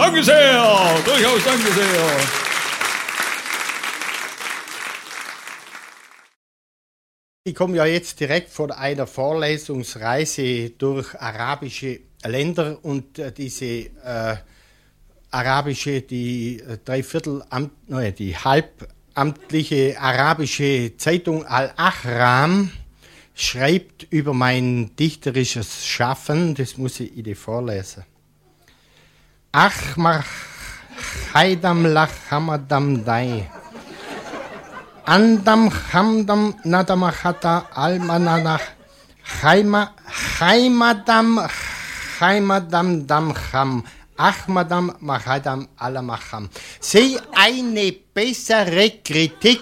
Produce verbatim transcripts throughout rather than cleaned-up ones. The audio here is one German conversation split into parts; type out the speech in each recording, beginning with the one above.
Danke sehr, durchaus danke sehr. Ich komme ja jetzt direkt von einer Vorlesungsreise durch arabische Länder und äh, diese äh, arabische, die äh, Dreiviertelamt, nein, die halbamtliche arabische Zeitung Al-Ahram schreibt über mein dichterisches Schaffen, das muss ich Ihnen vorlesen. Ach, mach Haidam lach hamadam dai. Andam hamdam nadamachata almananach Haima Haimadam Haimadam dam ham Ahmadam Mahadam Alamacham. Sie eine bessere Kritik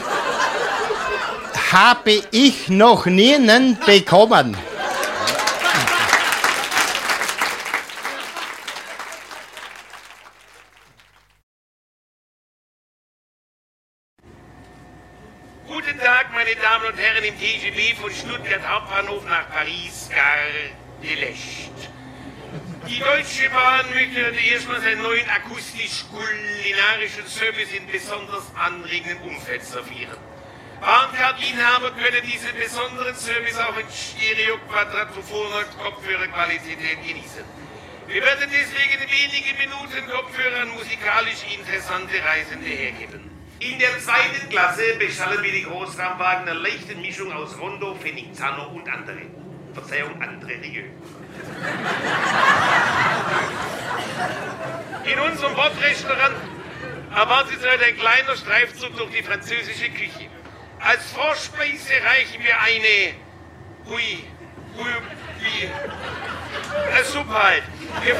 habe ich noch nie bekommen. Guten Tag, meine Damen und Herren, im T G V von Stuttgart Hauptbahnhof nach Paris, Gare de l'Est. Die Deutsche Bahn möchte heute erstmals einen neuen akustisch-kulinarischen Service in besonders anregendem Umfeld servieren. Bahncard-Inhaber können diesen besonderen Service auch in Stereo-Quadratophoner Kopfhörerqualität genießen. Wir werden deswegen in wenigen Minuten Kopfhörer an musikalisch interessante Reisende hergeben. In der zweiten Klasse beschallen wir die Großraumwagen einer leichten Mischung aus Rondo, Fenixano und andere. Verzeihung, andere Rieu. In unserem Bordrestaurant erwartet Sie heute ein kleiner Streifzug durch die französische Küche. Als Vorspeise reichen wir eine... Hui... Hui... Wie... Eine Suppe halt. Ge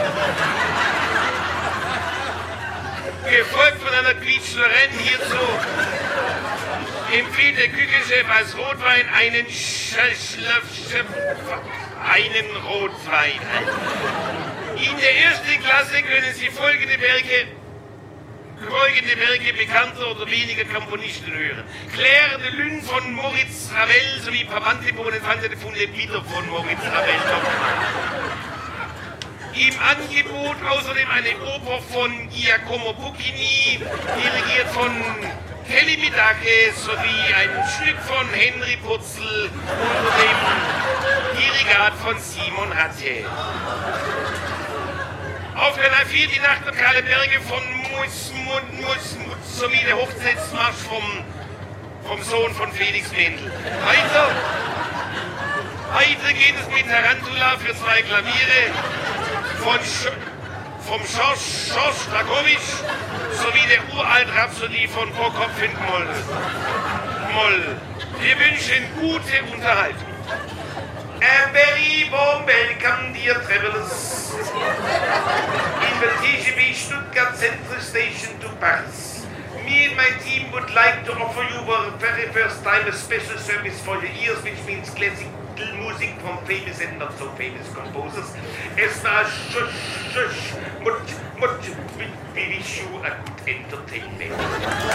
Gefolgt von einer Quiche Lorraine hierzu empfiehlt der Küchenchef als Rotwein einen Sch Sch einen Rotwein. In der ersten Klasse können Sie folgende Werke, folgende Werke bekannter oder weniger Komponisten hören. Claire de Lune von Moritz Ravel sowie Pavante Bonifante de Funde wieder von Moritz Ravel. Im Angebot außerdem eine Oper von Giacomo Puccini, dirigiert von Kelly Midake, sowie ein Stück von Henry Purzel unter dem Dirigat von Simon Rathe. Auf Kanal vier die Nacht am Kahle Berge von Mus, Mus, Mus, Mus sowie der Hochzeitsmarsch vom, vom Sohn von Felix Mendel. Weiter, weiter geht es mit Tarantula für zwei Klaviere von Sch vom Schorsch Strakowitsch sowie der uralt Rhapsodie von Prokop und Moll. Moll. Wir wünschen gute Unterhaltung. A very warm welcome, dear travelers, in the T G V Stuttgart Central Station to Paris. Me and my team would like to offer you for the very first time a special service for your ears, which means classical music from famous and not so famous composers. As far as shush, shush, much, much, we wish you a good entertainment.